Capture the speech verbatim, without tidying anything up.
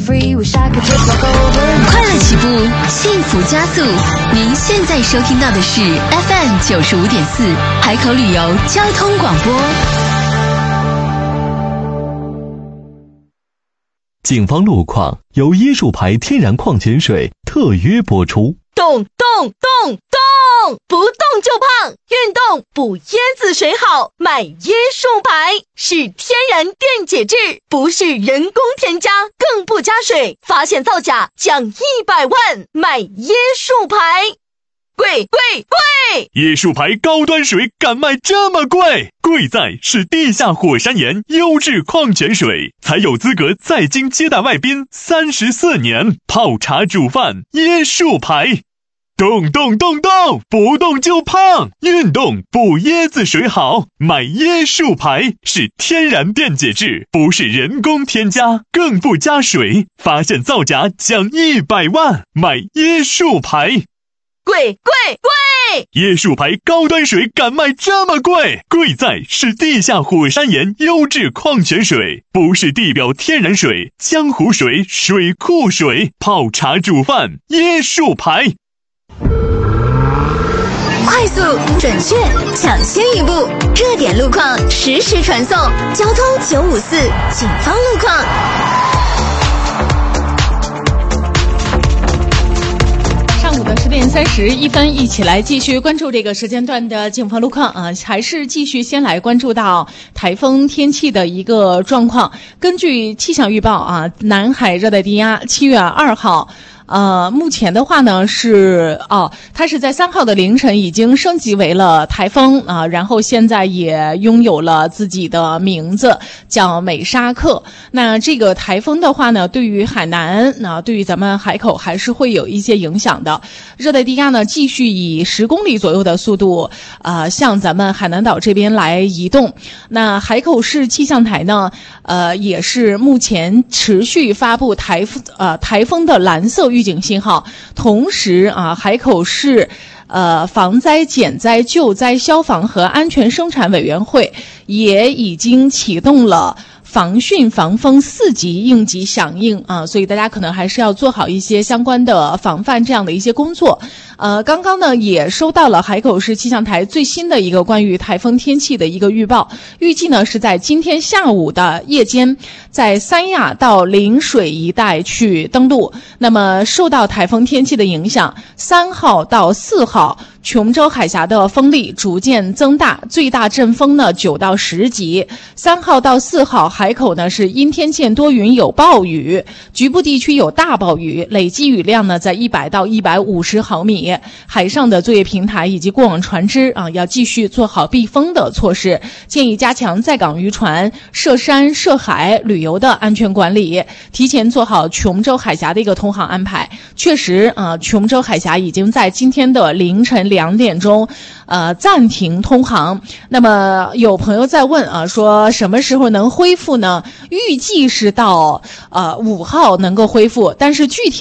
快乐起步，幸福加速。您现在收听到的是 F M 九十五点四海口旅游交通广播。 警方路况由椰树牌天然矿泉水特约播出。 动动动动，不动就胖，运动补椰子水好，买椰树牌是天然电解质，不是人工添加，更不加水，发现造假奖一百万，买椰树牌。贵贵贵！ 椰树牌高端水敢卖这么贵？贵在是地下火山岩优质矿泉水，才有资格在京接待外宾三十四年，泡茶煮饭椰树牌。动动动动，不动就胖，运动补椰子水好，买椰树牌是天然电解质，不是人工添加，更不加水，发现造假奖一百万，买椰树牌。 贵贵贵！ 椰树牌高端水敢卖这么贵？贵在是地下火山岩优质矿泉水，不是地表天然水、江湖水、水库水，泡茶煮饭椰树牌。 快速、准确、抢先一步，热点路况实时传送。交通九五四警方路况。 上午的十点三十一分，一起来继续关注这个时间段的警方路况啊，还是继续先来关注到台风天气的一个状况。根据气象预报啊，南海热带低压七月二号。呃，目前的话呢是哦，它是在三号的凌晨已经升级为了台风啊，然后现在也拥有了自己的名字，叫美沙克。那这个台风的话呢，对于海南，那对于咱们海口还是会有一些影响的。热带低压呢，继续以十公里左右的速度啊、呃，向咱们海南岛这边来移动。那海口市气象台呢，呃，也是目前持续发布台风呃台风的蓝色预警信号，同时啊，海口市呃防灾减灾救灾消防和安全生产委员会也已经启动了防汛防风四级应急响应啊，所以大家可能还是要做好一些相关的防范这样的一些工作。呃，刚刚呢也收到了海口市气象台最新的一个关于台风天气的一个预报，预计呢是在今天下午的夜间，在三亚到陵水一带去登陆。那么受到台风天气的影响，三号到四号琼州海峡的风力逐渐增大，最大阵风呢九到十级。三号到四号海口呢是阴天见多云有暴雨，局部地区有大暴雨，累计雨量呢在一百到一百五十毫米。海上的作业平台以及过往船只啊，要继续做好避风的措施，建议加强在港渔船涉山涉海旅游的安全管理，提前做好琼州海峡的一个通航安排。确实啊，琼州海峡已经在今天的凌晨两点钟呃暂停通航。那么有朋友在问啊，说什么时候能恢复呢？预计是到呃五号能够恢复，但是具体